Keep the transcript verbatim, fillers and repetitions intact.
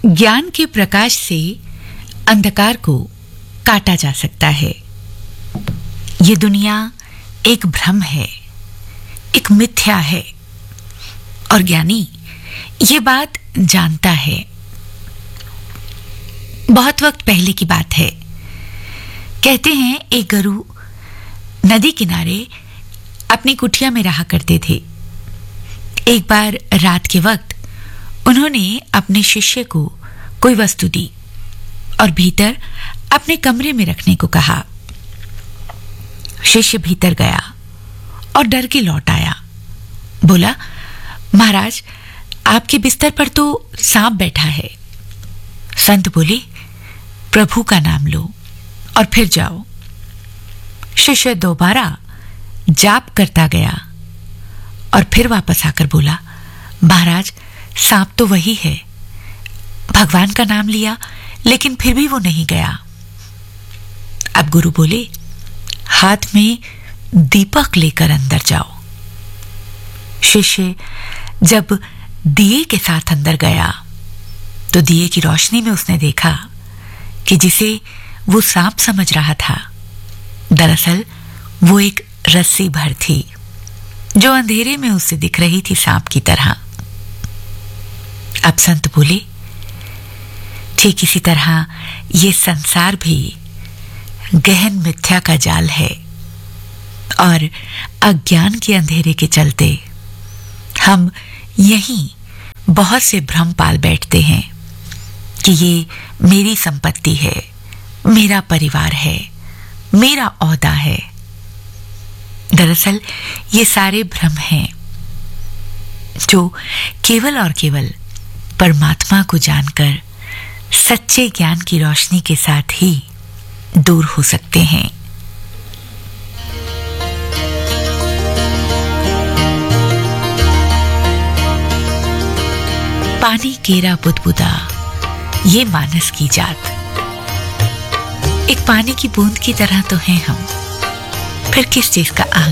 ज्ञान के प्रकाश से अंधकार को काटा जा सकता है। ये दुनिया एक भ्रम है, एक मिथ्या है, और ज्ञानी ये बात जानता है। बहुत वक्त पहले की बात है। कहते हैं एक गुरु नदी किनारे अपनी कुटिया में रहा करते थे। एक बार रात के वक्त उन्होंने अपने शिष्य को कोई वस्तु दी और भीतर अपने कमरे में रखने को कहा। शिष्य भीतर गया और डर के लौट आया। बोला, महाराज, आपके बिस्तर पर तो सांप बैठा है। संत बोले, प्रभु का नाम लो और फिर जाओ। शिष्य दोबारा जाप करता गया और फिर वापस आकर बोला, महाराज, सांप तो वही है। भगवान का नाम लिया लेकिन फिर भी वो नहीं गया। अब गुरु बोले, हाथ में दीपक लेकर अंदर जाओ। शिष्य जब दिए के साथ अंदर गया तो दिए की रोशनी में उसने देखा कि जिसे वो सांप समझ रहा था, दरअसल वो एक रस्सी भर थी जो अंधेरे में उसे दिख रही थी सांप की तरह। अब संत बोले, ठीक इसी तरह ये संसार भी गहन मिथ्या का जाल है और अज्ञान के अंधेरे के चलते हम यहीं बहुत से भ्रम पाल बैठते हैं कि ये मेरी संपत्ति है, मेरा परिवार है, मेरा ओहदा है। दरअसल ये सारे भ्रम हैं जो केवल और केवल परमात्मा को जानकर सच्चे ज्ञान की रोशनी के साथ ही दूर हो सकते हैं। पानी केरा बुदबुदा ये मानस की जात। एक पानी की बूंद की तरह तो हैं हम, फिर किस चीज का अहंकार।